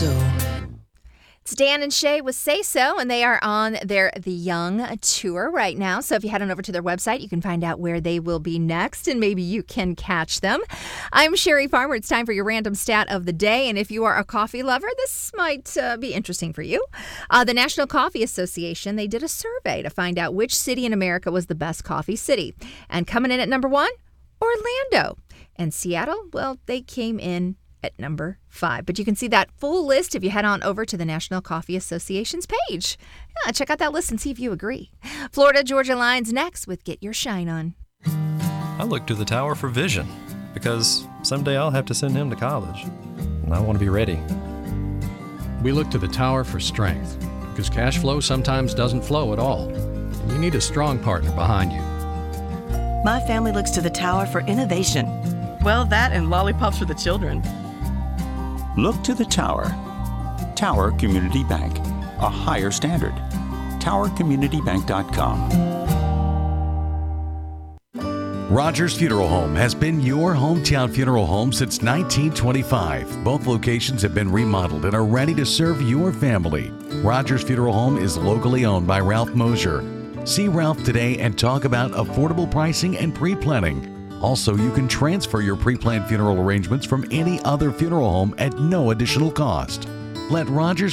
So. It's Dan and Shay with Say So, and they are on their The Young tour right now. So if you head on over to their website, you can find out where they will be next, and maybe you can catch them. I'm Sherry Farmer. It's time for your random stat of the day, and if you are a coffee lover, this might be interesting for you. The National Coffee Association, they did a survey to find out which city in America was the best coffee city. And coming in at number 1, Orlando. And Seattle, well, they came in at number 5. But you can see that full list if you head on over to the National Coffee Association's page. Yeah, check out that list and see if you agree. Florida Georgia Line's next with Get Your Shine On. I look to the tower for vision because someday I'll have to send him to college, and I want to be ready. We look to the tower for strength because cash flow sometimes doesn't flow at all, and you need a strong partner behind you. My family looks to the tower for innovation. Well, that and lollipops for the children. Look to the Tower. Tower Community Bank. A higher standard. TowerCommunityBank.com. Rogers Funeral Home has been your hometown funeral home since 1925. Both locations have been remodeled and are ready to serve your family. Rogers Funeral Home is locally owned by Ralph Mosier. See Ralph today and talk about affordable pricing and pre-planning. Also, you can transfer your pre-planned funeral arrangements from any other funeral home at no additional cost. Let Rogers